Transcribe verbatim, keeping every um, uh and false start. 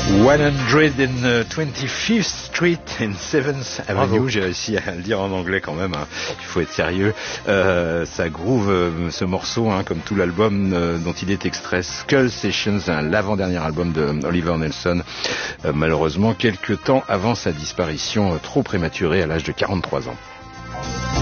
one twenty-fifth Street and seventh Avenue, j'ai réussi à le dire en anglais quand même, hein. Il faut être sérieux. Euh, ça groove euh, ce morceau, hein, comme tout l'album euh, dont il est extrait, Skull Sessions, hein, l'avant-dernier album de Oliver Nelson, euh, malheureusement quelques temps avant sa disparition euh, trop prématurée à l'âge de quarante-trois ans.